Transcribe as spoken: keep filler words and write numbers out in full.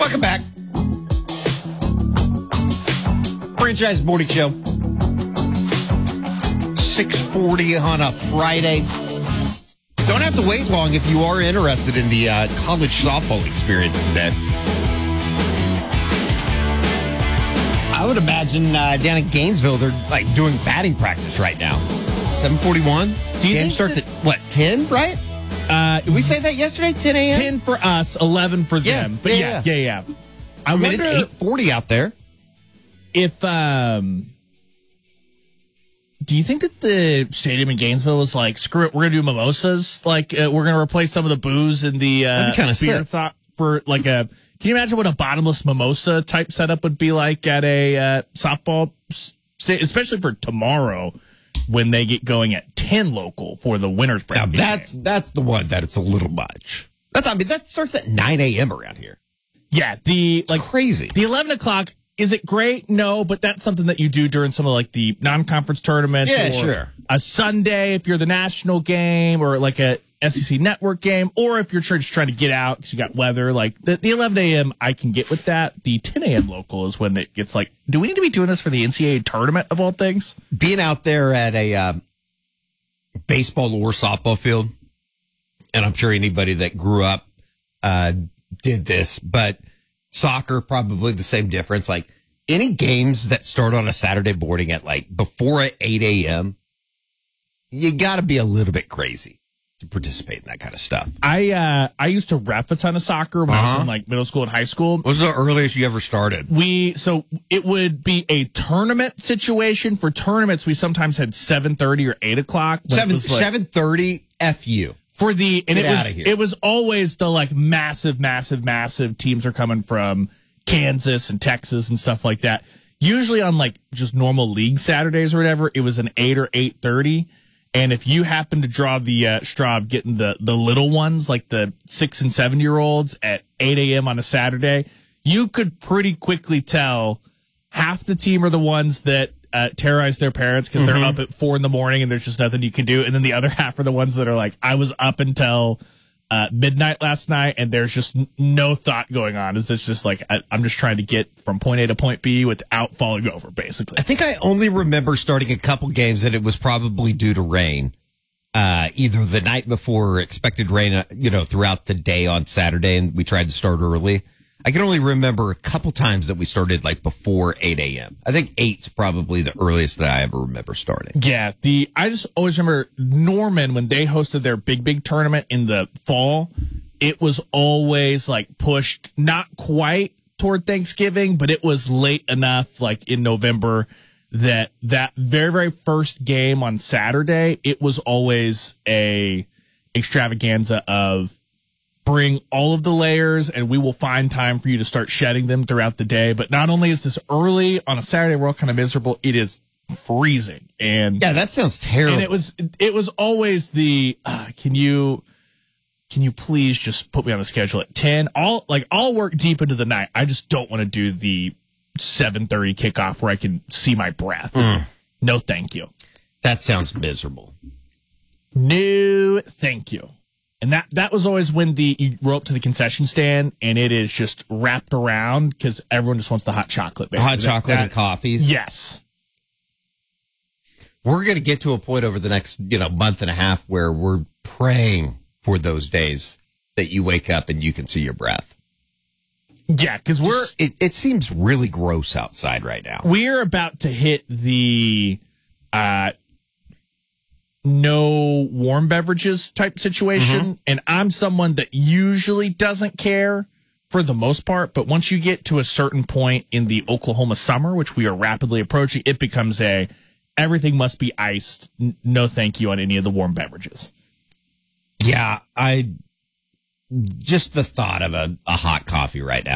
Welcome back. Franchise Morning Show. six forty on a Friday. Don't have to wait long if you are interested in the uh, college softball experience today. I would imagine uh, down in Gainesville, they're like doing batting practice right now. seven forty-one. Do you Game think starts that- at, what, ten, right? Uh, Did we say that yesterday, ten a.m.? ten for us, eleven for Yeah, them. But yeah, yeah, yeah, yeah. I, I mean, wonder it's eight forty out there. if, um, do you think that the stadium in Gainesville was like, screw it, we're going to do mimosas? Like, uh, we're going to replace some of the booze in the uh, That'd be kinda beer sick. thought for like a, can you imagine what a bottomless mimosa type setup would be like at a uh, softball stadium, especially for tomorrow when they get going at ten local for the winner's break? Now, game? that's that's the one that it's a little much. That's, I mean, that starts at nine a.m. around here. Yeah, the like Crazy. The eleven o'clock, is it great? No, but that's something that you do during some of like the non-conference tournaments. Yeah, or sure. A Sunday if you're the national game or like a S E C network game, or if you're just trying to get out because you got weather. Like the, the eleven a.m. I can get with that. The ten a.m. local is when it gets like, do we need to be doing this for the N C double A tournament of all things? Being out there at a um, baseball or softball field, and I'm sure anybody that grew up uh, did this, but soccer, probably the same difference. Like any games that start on a Saturday morning at like before eight a.m., you got to be a little bit crazy to participate in that kind of stuff. I uh, I used to ref a ton of soccer when I was Uh-huh. in like middle school and high school. What was the earliest you ever started? We so it would be a tournament situation. For tournaments, we sometimes had seven thirty or eight o'clock. but it Seven was like- seven thirty. F you. for the and Get it was outta here. it was always the like massive, massive, massive teams are coming from Kansas and Texas and stuff like that. Usually on like just normal league Saturdays or whatever, it was an eight or eight thirty. And if you happen to draw the uh, straw of getting the the little ones, like the six and seven year olds at eight a.m. on a Saturday, you could pretty quickly tell half the team are the ones that uh, terrorize their parents because they're up at four in the morning and there's just nothing you can do. And then the other half are the ones that are like, I was up until uh, midnight last night and there's just n- no thought going on. It's just like, I, I'm just trying to get from point A to point B without falling over, basically. I think I only remember starting a couple games and it was probably due to rain. Uh, either the night before or expected rain, uh, you know, throughout the day on Saturday, and we tried to start early. I can only remember a couple times that we started like before eight a.m. I think eight's probably the earliest that I ever remember starting. Yeah, the I just always remember Norman when they hosted their big big tournament in the fall. It was always like pushed not quite toward Thanksgiving, but it was late enough, like in November, that that very very first game on Saturday, it was always a extravaganza of bring all of the layers and we will find time for you to start shedding them throughout the day. But not only is this early on a Saturday, we're all kind of miserable. It is freezing. And Yeah, that sounds terrible. and it was it was always the uh, can you can you please just put me on the schedule at ten? I'll like I'll work deep into the night. I just don't want to do the seven thirty kickoff where I can see my breath. No, thank you. That sounds miserable. No, thank you. And that that was always when the you roll up to the concession stand and it is just wrapped around because everyone just wants the hot chocolate. Hot basically. chocolate That- and coffees. Yes. We're going to get to a point over the next, you know, month and a half where we're praying for those days that you wake up and you can see your breath. Yeah, because we're It, it seems really gross outside right now. we're about to hit the uh no warm beverages type situation. And I'm someone that usually doesn't care for the most part. But once you get to a certain point in the Oklahoma summer, which we are rapidly approaching, it becomes a everything must be iced. N- No thank you on any of the warm beverages. Yeah, I just the thought of a, a hot coffee right now.